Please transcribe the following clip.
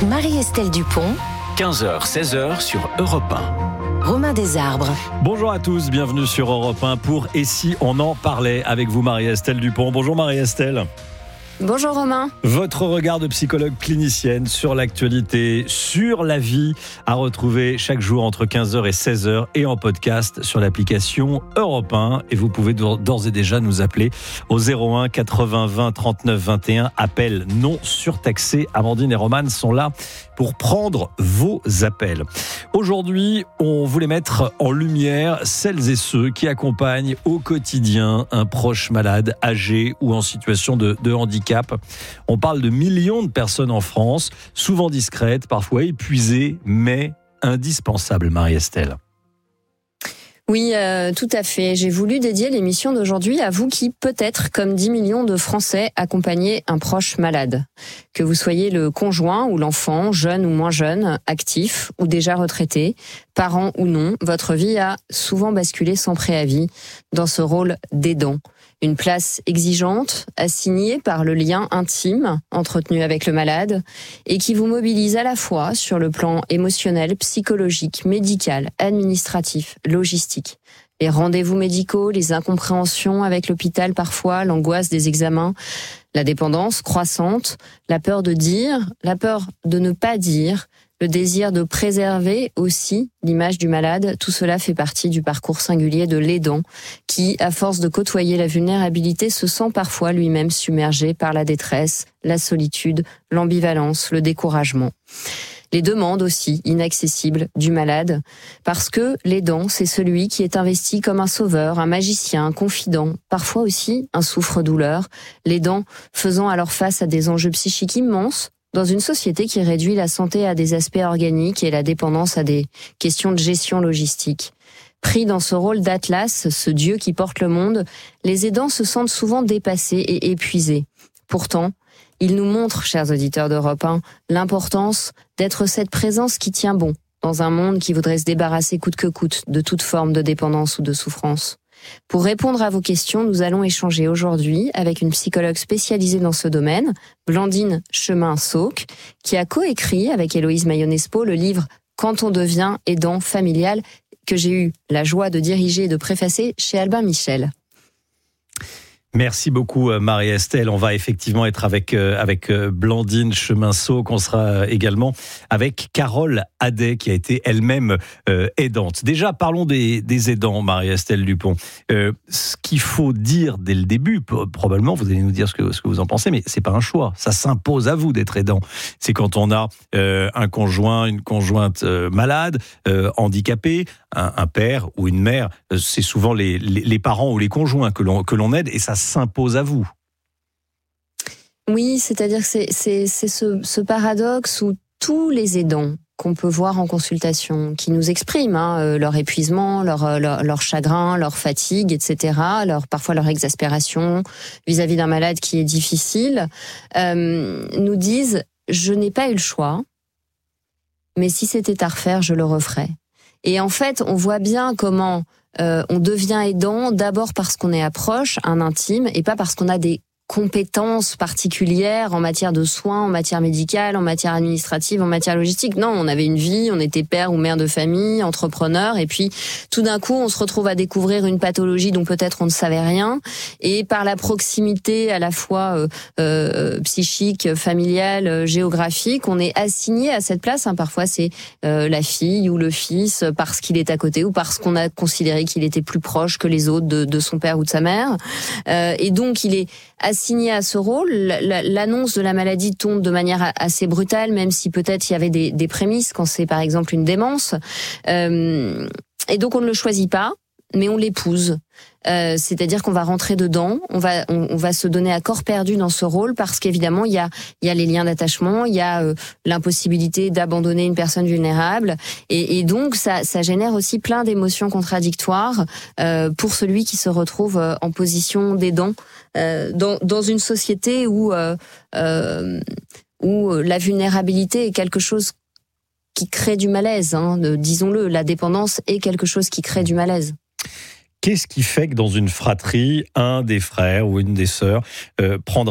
Marie-Estelle Dupont, 15h, 16h sur Europe 1. Romain Desarbres. Bonjour à tous, bienvenue sur Europe 1 pour Et si on en parlait avec vous Marie-Estelle Dupont. Bonjour Marie-Estelle. Bonjour Romain. Votre regard de psychologue clinicienne sur l'actualité, sur la vie, à retrouver chaque jour entre 15h et 16h et en podcast sur l'application Europe 1. Et vous pouvez d'ores et déjà nous appeler au 01 80 20 39 21. Appel non surtaxé. Amandine et Roman sont là pour prendre vos appels. Aujourd'hui, on voulait mettre en lumière celles et ceux qui accompagnent au quotidien un proche malade, âgé ou en situation de handicap. On parle de millions de personnes en France, souvent discrètes, parfois épuisées, mais indispensables, Marie-Estelle. Oui, tout à fait. J'ai voulu dédier l'émission d'aujourd'hui à vous qui, peut-être, comme 10 millions de Français, accompagnez un proche malade. Que vous soyez le conjoint ou l'enfant, jeune ou moins jeune, actif ou déjà retraité, parent ou non, votre vie a souvent basculé sans préavis dans ce rôle d'aidant. Une place exigeante, assignée par le lien intime entretenu avec le malade et qui vous mobilise à la fois sur le plan émotionnel, psychologique, médical, administratif, logistique. Les rendez-vous médicaux, les incompréhensions avec l'hôpital parfois, l'angoisse des examens, la dépendance croissante, la peur de dire, la peur de ne pas dire, le désir de préserver aussi l'image du malade, tout cela fait partie du parcours singulier de l'aidant qui, à force de côtoyer la vulnérabilité, se sent parfois lui-même submergé par la détresse, la solitude, l'ambivalence, le découragement. Les demandes aussi inaccessibles du malade, parce que l'aidant, c'est celui qui est investi comme un sauveur, un magicien, un confident, parfois aussi un souffre-douleur, l'aidant faisant alors face à des enjeux psychiques immenses, dans une société qui réduit la santé à des aspects organiques et la dépendance à des questions de gestion logistique. Pris dans ce rôle d'Atlas, ce dieu qui porte le monde, les aidants se sentent souvent dépassés et épuisés. Pourtant, ils nous montrent, chers auditeurs d'Europe 1, l'importance d'être cette présence qui tient bon dans un monde qui voudrait se débarrasser coûte que coûte de toute forme de dépendance ou de souffrance. Pour répondre à vos questions, nous allons échanger aujourd'hui avec une psychologue spécialisée dans ce domaine, Blandine Chemin-Sauque, qui a coécrit avec Héloïse Mayonespo le livre « Quand on devient aidant familial » que j'ai eu la joie de diriger et de préfacer chez Albin Michel. Merci beaucoup Marie-Estelle. On va effectivement être avec Blandine Chemin-Sauque. On sera également avec Carole Hadet qui a été elle-même aidante. Déjà, parlons des aidants, Marie-Estelle Dupont. Ce qu'il faut dire dès le début, probablement, vous allez nous dire ce que vous en pensez, mais c'est pas un choix. Ça s'impose à vous d'être aidant. C'est quand on a un conjoint, une conjointe malade, handicapé, un père ou une mère. C'est souvent les parents ou les conjoints que l'on aide et ça s'impose à vous. Oui, c'est-à-dire que c'est ce paradoxe où tous les aidants qu'on peut voir en consultation, qui nous expriment leur épuisement, leur chagrin, leur fatigue, etc., parfois leur exaspération vis-à-vis d'un malade qui est difficile, nous disent « je n'ai pas eu le choix, mais si c'était à refaire, je le referais ». Et en fait, on voit bien comment on devient aidant d'abord parce qu'on est approche, un intime, et pas parce qu'on a des compétences particulières en matière de soins, en matière médicale, en matière administrative, en matière logistique. Non, on avait une vie, on était père ou mère de famille, entrepreneur, et puis tout d'un coup, on se retrouve à découvrir une pathologie dont peut-être on ne savait rien, et par la proximité à la fois psychique, familiale, géographique, on est assigné à cette place. Parfois, c'est la fille ou le fils parce qu'il est à côté ou parce qu'on a considéré qu'il était plus proche que les autres de son père ou de sa mère. Et donc, il est assigné à ce rôle. L'annonce de la maladie tombe de manière assez brutale, même si peut-être il y avait des prémices quand c'est par exemple une démence. Et donc on ne le choisit pas, mais on l'épouse. C'est-à-dire qu'on va rentrer dedans, on va se donner à corps perdu dans ce rôle parce qu'évidemment il y a les liens d'attachement, il y a l'impossibilité d'abandonner une personne vulnérable et donc ça génère aussi plein d'émotions contradictoires pour celui qui se retrouve en position d'aidant dans une société où la vulnérabilité est quelque chose qui crée du malaise, disons-le, la dépendance est quelque chose qui crée du malaise. Qu'est-ce qui fait que dans une fratrie, un des frères ou une des sœurs prendra